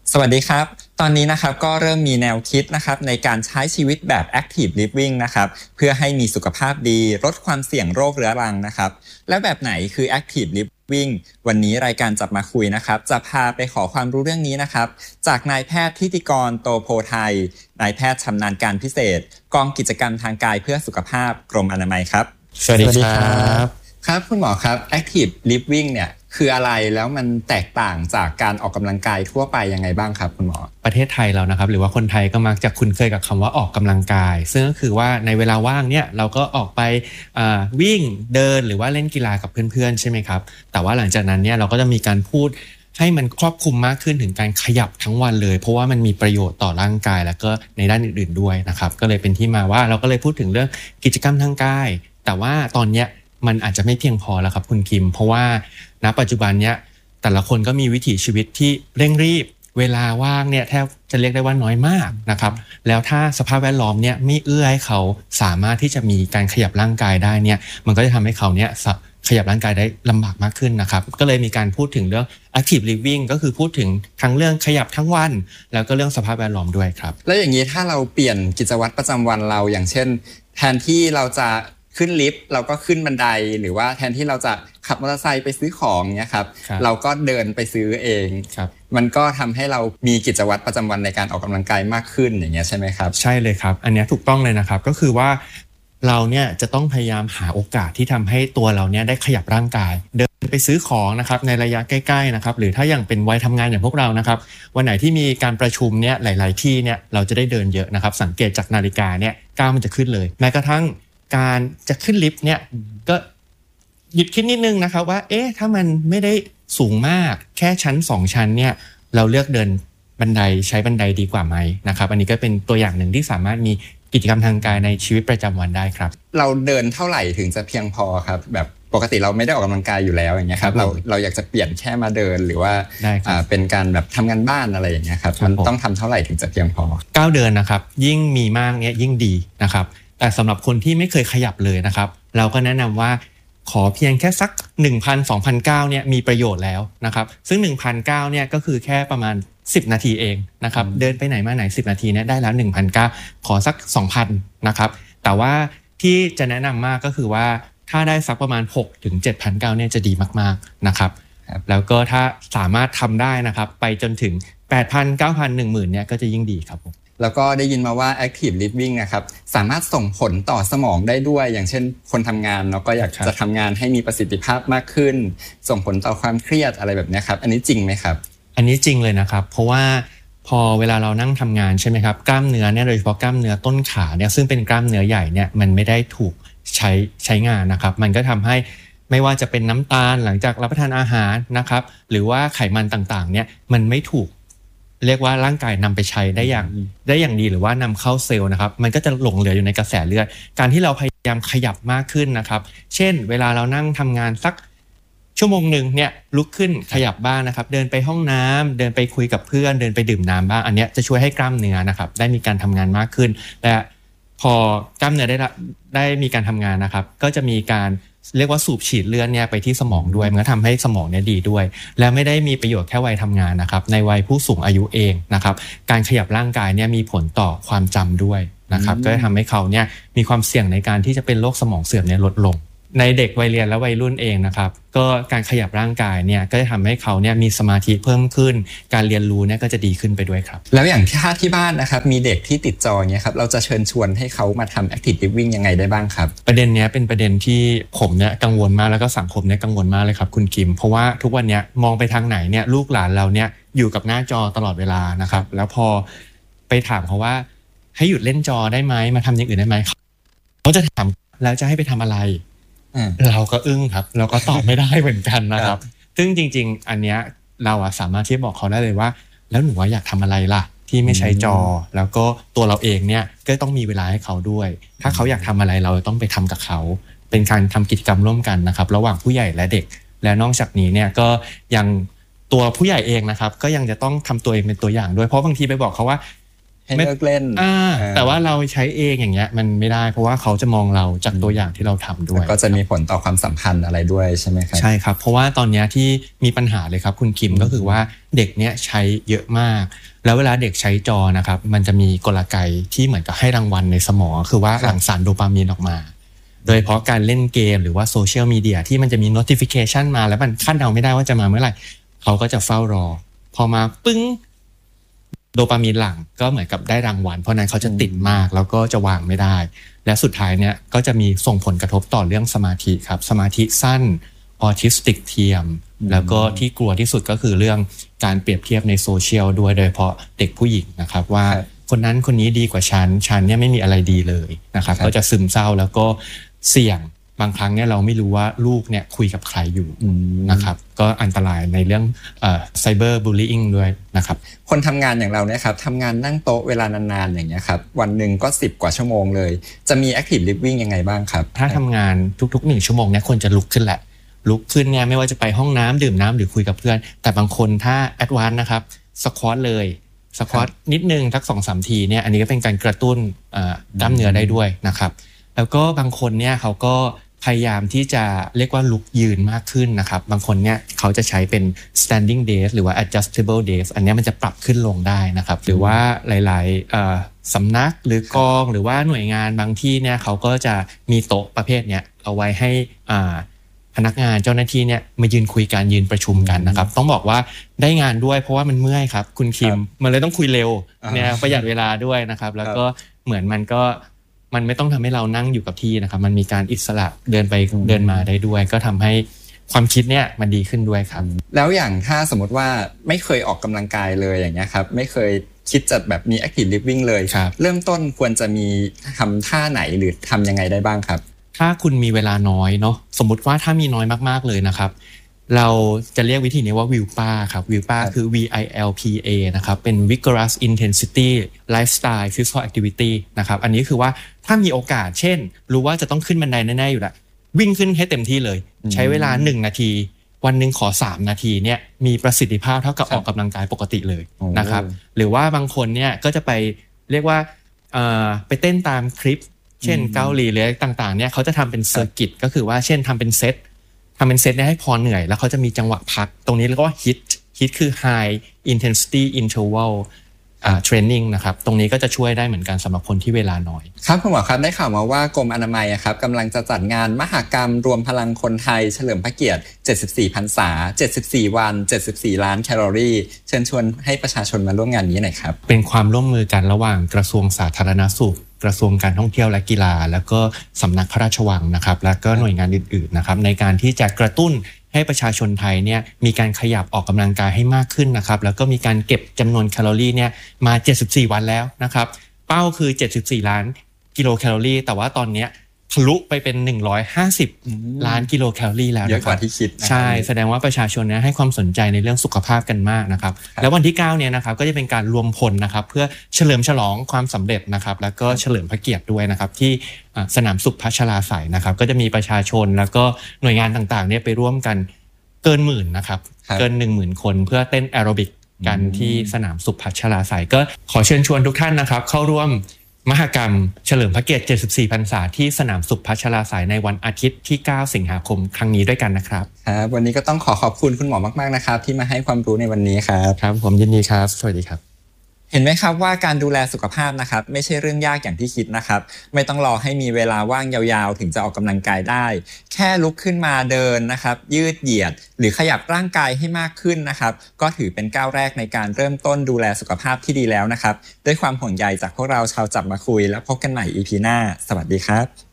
สวัสดีครับตอนนี้นะครับก็เริ่มมีแนวคิดนะครับในการใช้ชีวิตแบบ Active Living นะครับเพื่อให้มีสุขภาพดีลดความเสี่ยงโรคเรื้อรังนะครับแล้วแบบไหนคือ Active Living วันนี้รายการจับมาคุยนะครับจะพาไปขอความรู้เรื่องนี้นะครับจากนายแพทย์ทิติกรโตโพไทยนายแพทย์ชำนาญการพิเศษกองกิจกรรมทางกายเพื่อสุขภาพกรมอนามัยครับสวัสดีครับครับคุณหมอครับ Active Living เนี่ยคืออะไรแล้วมันแตกต่างจากการออกกำลังกายทั่วไปยังไงบ้างครับคุณหมอประเทศไทยเรานะครับหรือว่าคนไทยก็มักจะคุ้นเคยกับคำว่าออกกำลังกายซึ่งก็คือว่าในเวลาว่างเนี่ยเราก็ออกไปวิ่งเดินหรือว่าเล่นกีฬากับเพื่อนๆใช่ไหมครับแต่ว่าหลังจากนั้นเนี่ยเราก็จะมีการพูดให้มันครอบคลุมมากขึ้นถึงการขยับทั้งวันเลยเพราะว่ามันมีประโยชน์ต่อร่างกายแล้วก็ในด้านอื่นๆด้วยนะครับก็เลยเป็นที่มาว่าเราก็เลยพูดถึงเรื่องกิจกรรมทางกายแต่ว่าตอนเนี้ยมันอาจจะไม่เพียงพอแล้วครับคุณคิมเพราะว่าณปัจจุบันเนี้ยแต่ละคนก็มีวิถีชีวิตที่เร่งรีบเวลาว่างเนี่ยแทบจะเรียกได้ว่าน้อยมากนะครับแล้วถ้าสภาพแวดล้อมเนี่ยไม่เอื้อให้เขาสามารถที่จะมีการขยับร่างกายได้เนี่ยมันก็จะทำให้เขาเนี่ยขยับร่างกายได้ลำบากมากขึ้นนะครับก็เลยมีการพูดถึงเรื่อง active living ก็คือพูดถึงทั้งเรื่องขยับทั้งวันแล้วก็เรื่องสภาพแวดล้อมด้วยครับแล้วอย่างนี้ถ้าเราเปลี่ยนกิจวัตรประจำวันเราอย่างเช่นแทนที่เราจะขึ้นลิฟต์เราก็ขึ้นบันไดหรือว่าแทนที่เราจะขับมอเตอร์ไซค์ไปซื้อของเนี่ยครับเราก็เดินไปซื้อเองมันก็ทำให้เรามีกิจวัตรประจำวันในการออกกำลังกายมากขึ้นอย่างเงี้ยใช่ไหมครับใช่เลยครับอันนี้ถูกต้องเลยนะครับก็คือว่าเราเนี่ยจะต้องพยายามหาโอกาสที่ทำให้ตัวเราเนี่ยได้ขยับร่างกายเดินไปซื้อของนะครับในระยะใกล้ๆนะครับหรือถ้าอย่างเป็นวัยทำงานอย่างพวกเรานะครับวันไหนที่มีการประชุมเนี่ยหลายๆที่เนี่ยเราจะได้เดินเยอะนะครับสังเกตจากนาฬิกาเนี่ยก้าวมันจะขึ้นเลยแม้กระทั่งการจะขึ้นลิฟต์เนี่ยก็หยุดคิดนิดนึงนะครับว่าถ้ามันไม่ได้สูงมากแค่ชั้น2ชั้นเนี่ยเราเลือกเดินบันไดใช้บันไดดีกว่าไหมนะครับอันนี้ก็เป็นตัวอย่างหนึ่งที่สามารถมีกิจกรรมทางกายในชีวิตประจำวันได้ครับเราเดินเท่าไหร่ถึงจะเพียงพอครับแบบปกติเราไม่ได้ออกกำลังกายอยู่แล้วอย่างเงี้ยครับเราอยากจะเปลี่ยนแค่มาเดินหรือว่าเป็นการแบบทำงานบ้านอะไรอย่างเงี้ยครับมันต้องทำเท่าไหร่ถึงจะเพียงพอก้าวเดินนะครับยิ่งมีมากเนี่ยยิ่งดีนะครับแต่สำหรับคนที่ไม่เคยขยับเลยนะครับเราก็แนะนำว่าขอเพียงแค่สัก 1,000-2,000 ก้าวเนี่ยมีประโยชน์แล้วนะครับซึ่ง 1,000 ก้าวเนี่ยก็คือแค่ประมาณ10นาทีเองนะครับเดินไปไหนมาไหน10นาทีเนี่ยได้แล้ว 1,000 ก้าวขอสัก 2,000 นะครับแต่ว่าที่จะแนะนำมากก็คือว่าถ้าได้สักประมาณ 6-7,000 ก้าวเนี่ยจะดีมากๆนะครับแล้วก็ถ้าสามารถทำได้นะครับไปจนถึง 8,000 9,000 10,000 เนี่ยก็จะยิ่งดีครับผมแล้วก็ได้ยินมาว่า Active Living นะครับสามารถส่งผลต่อสมองได้ด้วยอย่างเช่นคนทำงานเนาะก็อยากจะทำงานให้มีประสิทธิภาพมากขึ้นส่งผลต่อความเครียดอะไรแบบนี้ครับอันนี้จริงไหมครับอันนี้จริงเลยนะครับเพราะว่าพอเวลาเรานั่งทำงานใช่ไหมครับกล้ามเนื้อเนี่ยโดยเฉพาะกล้ามเนื้อต้นขาเนี่ยซึ่งเป็นกล้ามเนื้อใหญ่เนี่ยมันไม่ได้ถูกใช้งานนะครับมันก็ทำให้ไม่ว่าจะเป็นน้ำตาลหลังจากรับประทานอาหารนะครับหรือว่าไขมันต่างๆเนี่ยมันไม่ถูกเรียกว่าร่างกายนำไปใช้ได้อย่างดีหรือว่านำเข้าเซลล์นะครับมันก็จะหลงเหลืออยู่ในกระแสเลือดการที่เราพยายามขยับมากขึ้นนะครับเช่นเวลาเรานั่งทำงานสักชั่วโมงนึงเนี่ยลุกขึ้นขยับบ้างนะครับเดินไปห้องน้ำเดินไปคุยกับเพื่อนเดินไปดื่มน้ำบ้างอันนี้จะช่วยให้กล้ามเนื้อนะครับได้มีการทำงานมากขึ้นและพอกล้ามเนื้อได้มีการทำงานนะครับก็จะมีการเรียกว่าสูบฉีดเลือดเนี่ยไปที่สมองด้วยมันก็ทำให้สมองเนี่ยดีด้วยและไม่ได้มีประโยชน์แค่วัยทำงานนะครับในวัยผู้สูงอายุเองนะครับการขยับร่างกายเนี่ยมีผลต่อความจำด้วยนะครับก็จะทำให้เขาเนี่ยมีความเสี่ยงในการที่จะเป็นโรคสมองเสื่อมเนี่ยลดลงในเด็กวัยเรียนและวัยรุ่นเองนะครับก็การขยับร่างกายเนี่ยก็จะทำให้เขาเนี่ยมีสมาธิเพิ่มขึ้นการเรียนรู้เนี่ยก็จะดีขึ้นไปด้วยครับแล้วอย่างที่บ้านนะครับมีเด็กที่ติดจอเนี่ยครับเราจะเชิญชวนให้เขามาทำ Active Living ยังไงได้บ้างครับประเด็นนี้เป็นประเด็นที่ผมเนี่ยกังวลมากแล้วก็สังคมเนี่ยกังวลมากเลยครับคุณคิมเพราะว่าทุกวันนี้มองไปทางไหนเนี่ยลูกหลานเราเนี่ยอยู่กับหน้าจอตลอดเวลานะครับแล้วพอไปถามเขาว่าให้หยุดเล่นจอได้ไหมมาทำอย่างอื่นได้ไหมเขาจะถามแล้วจะให้ไปทำอะไรเราก็อึ้งครับเราก็ตอบไม่ได้เหมือนกันนะครับซึ่งจริงๆอันเนี้ยเราสามารถที่บอกเขาได้เลยว่าแล้วหนูอยากทำอะไรล่ะที่ไม่ใช้จอแล้วก็ตัวเราเองเนี่ยก็ต้องมีเวลาให้เขาด้วยถ้าเขาอยากทำอะไรเราต้องไปทำกับเขาเป็นการทำกิจกรรมร่วมกันนะครับระหว่างผู้ใหญ่และเด็กและนอกจากนี้เนี่ยก็ยังตัวผู้ใหญ่เองนะครับก็ยังจะต้องทำตัวเองเป็นตัวอย่างด้วยเพราะบางทีไปบอกเขาว่าให้เลิกเล่นแต่ว่าเราใช้เองอย่างเงี้ยมันไม่ได้เพราะว่าเขาจะมองเราจากตัวอย่างที่เราทำด้วยก็จะมีผลต่อความสัมพันธ์อะไรด้วยใช่ไหมครับใช่ครับเพราะว่าตอนนี้ที่มีปัญหาเลยครับคุณคิมก็คือว่าเด็กเนี้ยใช้เยอะมากแล้วเวลาเด็กใช้จอนะครับมันจะมีกลไกที่เหมือนกับให้รางวัลในสมองคือว่าหลั่งสารโดปามีนออกมาโดยเฉพาะการเล่นเกมหรือว่าโซเชียลมีเดียที่มันจะมี notification มาแล้วมันคาดเดาไม่ได้ว่าจะมาเมื่อไหร่เขาก็จะเฝ้ารอพอมาปึ้งโดปามีนหลั่งก็เหมือนกับได้รางวัลเพราะนั้นเขาจะติดมากแล้วก็จะวางไม่ได้และสุดท้ายเนี่ยก็จะมีส่งผลกระทบต่อเรื่องสมาธิครับสมาธิสั้นออทิสติกเทียมแล้วก็ที่กลัวที่สุดก็คือเรื่องการเปรียบเทียบในโซเชียลด้วยโดยเฉพาะเด็กผู้หญิงนะครับว่าคนนั้นคนนี้ดีกว่าฉันเนี่ยไม่มีอะไรดีเลยนะครับก็จะซึมเศร้าแล้วก็เสี่ยงบางครั้งเนี่ยเราไม่รู้ว่าลูกเนี่ยคุยกับใครอยู่นะครับก็อันตรายในเรื่องไซเบอร์บูลลี่ด้วยนะครับคนทำงานอย่างเราเนี่ยครับทำงานนั่งโต๊ะเวลานานๆอย่างเงี้ยครับวันหนึ่งก็10 กว่าชั่วโมงเลยจะมี Active Living ยังไงบ้างครับถ้าทำงานทุกๆ1 ชั่วโมงเนี่ยควรจะลุกขึ้นแหละลุกขึ้นเนี่ยไม่ว่าจะไปห้องน้ำดื่มน้ำหรือคุยกับเพื่อนแต่บางคนถ้าแอดวานซ์นะครับสควอตเลยสควอตนิดนึงสัก 2-3 ทีเนี่ยอันนี้ก็เป็นการกระตุ้นกล้ามเนื้อได้ด้วยนะครับแล้วก็บางคนเนี่ยเขาก็พยายามที่จะเรียกว่าลุกยืนมากขึ้นนะครับบางคนเนี่ยเขาจะใช้เป็น standing desk หรือว่า adjustable desk อันนี้มันจะปรับขึ้นลงได้นะครับหรือว่าหลายๆสำนักหรือกองหรือว่าหน่วยงานบางที่เนี่ยเขาก็จะมีโต๊ะประเภทเนี้ยเอาไว้ให้พนักงานเจ้าหน้าที่เนี่ยมายืนคุยกันยืนประชุมกันนะครับต้องบอกว่าได้งานด้วยเพราะว่ามันเมื่อยครับคุณคิมมันเลยต้องคุยเร็วเนี่ยประหยัดเวลาด้วยนะครับแล้วก็เหมือนมันไม่ต้องทำให้เรานั่งอยู่กับที่นะครับมันมีการอิสระเดินไปเดินมาได้ด้วยก็ทำให้ความคิดเนี่ยมันดีขึ้นด้วยครับแล้วอย่างถ้าสมมติว่าไม่เคยออกกำลังกายเลยอย่างเงี้ยครับไม่เคยคิดจะแบบมี Active Living เลยเริ่มต้นควรจะมีทำท่าไหนหรือทำยังไงได้บ้างครับถ้าคุณมีเวลาน้อยเนาะสมมติว่าถ้ามีน้อยมากๆเลยนะครับเราจะเรียกวิธีนี้ว่าวิลป้าครับวิลป้าคือ VILPA นะครับเป็น Vigorous Intensity Lifestyle Physical Activity นะครับอันนี้คือว่าถ้ามีโอกาสเช่นรู้ว่าจะต้องขึ้นบันไดแน่ๆอยู่แล้ววิ่งขึ้นให้เต็มที่เลยใช้เวลา1 นาทีวันนึงขอ3 นาทีเนี่ยมีประสิทธิภาพเท่ากับออกกำลังกายปกติเลยนะครับหรือว่าบางคนเนี่ยก็จะไปเรียกว่าไปเต้นตามคลิปเช่นเกาหลีหรือต่างๆเนี่ยเขาจะทำเป็นเซอร์กิตก็คือว่าเช่นทำเป็นเซตเนี่ยให้พอเหนื่อยแล้วเขาจะมีจังหวะพักตรงนี้แล้วก็ฮิตคือ high intensity interval training นะครับตรงนี้ก็จะช่วยได้เหมือนกันสำหรับคนที่เวลาน้อยครับคุณหมอครับได้ข่าวมาว่ากรมอนามัยครับกำลังจะจัดงานมหกรรมรวมพลังคนไทยเฉลิมพระเกียรติ74 พรรษา74 วัน74 ล้านแคลอรี่เชิญชวนให้ประชาชนมาร่วมงานนี้หน่อยครับเป็นความร่วมมือกันระหว่างกระทรวงสาธารณสุขกระทรวงการท่องเที่ยวและกีฬาแล้วก็สำนักพระราชวังนะครับแล้วก็หน่วยงานอื่นๆนะครับในการที่จะกระตุ้นให้ประชาชนไทยเนี่ยมีการขยับออกกำลังกายให้มากขึ้นนะครับแล้วก็มีการเก็บจำนวนแคลอรี่เนี่ยมา74 วันแล้วนะครับเป้าคือ74 ล้านกิโลแคลอรี่แต่ว่าตอนนี้ทะลุไปเป็น150 ล้านกิโลแคลอรี่แล้วเยอะกว่าที่คิดใช่แสดงว่าประชาชนเนี่ยให้ความสนใจในเรื่องสุขภาพกันมากนะครับแล้ววันที่9เนี่ยนะครับก็จะเป็นการรวมพลนะครับเพื่อเฉลิมฉลองความสำเร็จนะครับแล้วก็เฉลิมพระเกียรติด้วยนะครับที่สนามสุขพัชราไสยนะครับก็จะมีประชาชนแล้วก็หน่วยงานต่างๆเนี่ยไปร่วมกันเกินหมื่นนะครับเกิน 10,000 คนเพื่อเต้นแอโรบิกกันที่สนามสุขพัชราไสยก็ขอเชิญชวนทุกท่านนะครับเข้าร่วมมหกรรมเฉลิมพระเกียรติ74 พรรษาที่สนามสุขพัชราไสยในวันอาทิตย์ที่9 สิงหาคมครั้งนี้ด้วยกันนะครับครับวันนี้ก็ต้องขอบคุณคุณหมอมากๆนะครับที่มาให้ความรู้ในวันนี้ครับครับผมยินดีครับสวัสดีครับเห็นไหมครับว่าการดูแลสุขภาพนะครับไม่ใช่เรื่องยากอย่างที่คิดนะครับไม่ต้องรอให้มีเวลาว่างยาวๆถึงจะออกกำลังกายได้แค่ลุกขึ้นมาเดินนะครับยืดเหยียดหรือขยับร่างกายให้มากขึ้นนะครับก็ถือเป็นก้าวแรกในการเริ่มต้นดูแลสุขภาพที่ดีแล้วนะครับด้วยความห่วงใยจากพวกเราชาวจับมาคุยแล้วพบกันใหม่ EP หน้าสวัสดีครับ